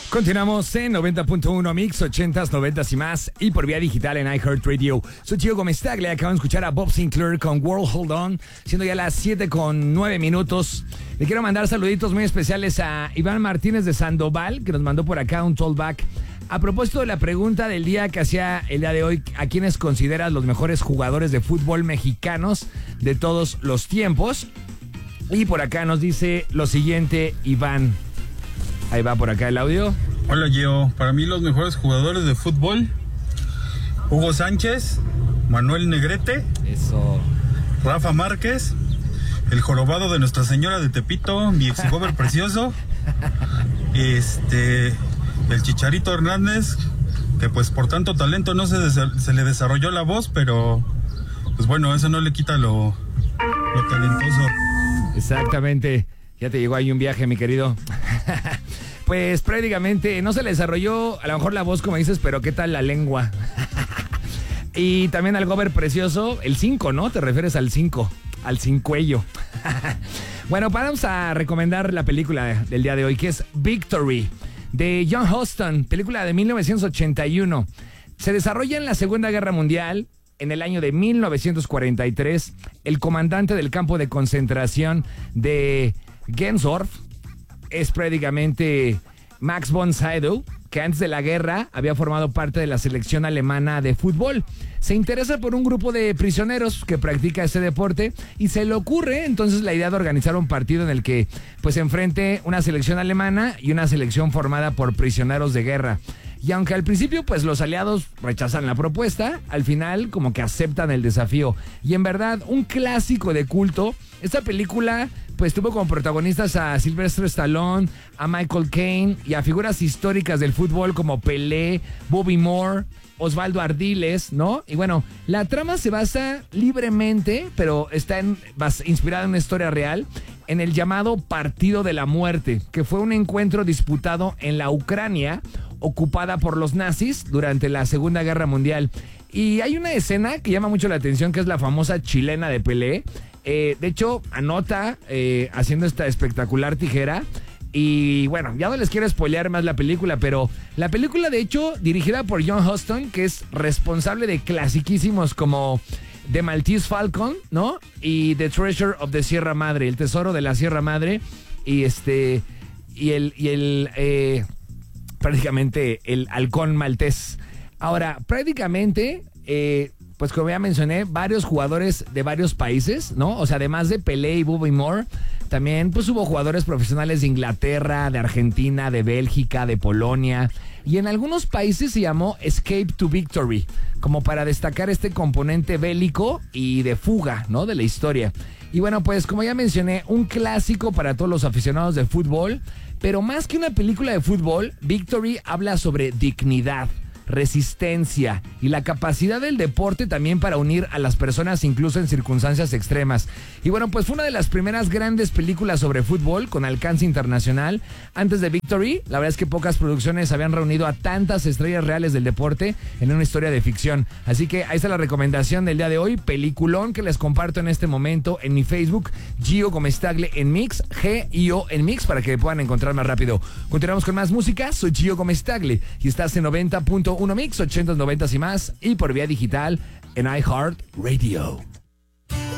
Continuamos en 90.1 Mix, 80s, 90s y más, y por vía digital en iHeartRadio. Soy Gio Gómez Tagle, acaban de escuchar a Bob Sinclair con World Hold On, siendo ya las 7:09. Le quiero mandar saluditos muy especiales a Iván Martínez de Sandoval, que nos mandó por acá un tollback. A propósito de la pregunta del día que hacía el día de hoy, ¿a quiénes consideras los mejores jugadores de fútbol mexicanos de todos los tiempos? Y por acá nos dice lo siguiente, Iván. Ahí va por acá el audio. Hola Gio, para mí los mejores jugadores de fútbol: Hugo Sánchez, Manuel Negrete, eso, Rafa Márquez, el jorobado de Nuestra Señora de Tepito, mi ex-gober precioso, el Chicharito Hernández, que pues por tanto talento no se le desarrolló la voz, pero pues bueno, eso no le quita lo talentoso. Exactamente, ya te llegó ahí un viaje, mi querido. Pues prácticamente no se le desarrolló a lo mejor la voz, como dices, pero ¿qué tal la lengua? Y también al gober precioso, el 5, ¿no? Te refieres al 5, al cincuello. Bueno, vamos a recomendar la película del día de hoy, que es Victory, de John Huston, película de 1981. Se desarrolla en la Segunda Guerra Mundial. En el año de 1943, el comandante del campo de concentración de Gensdorf es prácticamente Max von Sydow, que antes de la guerra había formado parte de la selección alemana de fútbol. Se interesa por un grupo de prisioneros que practica este deporte y se le ocurre entonces la idea de organizar un partido en el que pues se enfrente una selección alemana y una selección formada por prisioneros de guerra. Y aunque al principio pues los aliados rechazan la propuesta, al final como que aceptan el desafío. Y en verdad, un clásico de culto. Esta película pues tuvo como protagonistas a Sylvester Stallone, a Michael Caine y a figuras históricas del fútbol como Pelé, Bobby Moore, Osvaldo Ardiles, ¿no? Y bueno, la trama se basa libremente, pero está inspirada en una historia real, en el llamado Partido de la Muerte, que fue un encuentro disputado en la Ucrania, ocupada por los nazis durante la Segunda Guerra Mundial. Y hay una escena que llama mucho la atención, que es la famosa chilena de Pelé. De hecho, anota haciendo esta espectacular tijera. Y bueno, ya no les quiero spoilear más la película, pero la película, de hecho, dirigida por John Huston, que es responsable de clasiquísimos como The Maltese Falcon, ¿no? Y The Treasure of the Sierra Madre, el tesoro de la Sierra Madre. Y prácticamente el halcón maltés. Ahora, prácticamente, pues como ya mencioné, varios jugadores de varios países, ¿no? O sea, además de Pelé y Bobby Moore, también pues hubo jugadores profesionales de Inglaterra, de Argentina, de Bélgica, de Polonia. Y en algunos países se llamó Escape to Victory, como para destacar este componente bélico y de fuga, ¿no? De la historia. Y bueno, pues como ya mencioné, un clásico para todos los aficionados de fútbol. Pero más que una película de fútbol, Victory habla sobre dignidad, resistencia y la capacidad del deporte también para unir a las personas incluso en circunstancias extremas. Y bueno, pues fue una de las primeras grandes películas sobre fútbol con alcance internacional. Antes de Victory, la verdad es que pocas producciones habían reunido a tantas estrellas reales del deporte en una historia de ficción. Así que ahí está la recomendación del día de hoy, peliculón que les comparto en este momento en mi Facebook, Gio Gómez Tagle en Mix, G-I-O en Mix, para que puedan encontrar más rápido. Continuamos con más música, soy Gio Gómez Tagle y estás en 90.1 Mix, 80s, 90s y más, y por vía digital en iHeartRadio.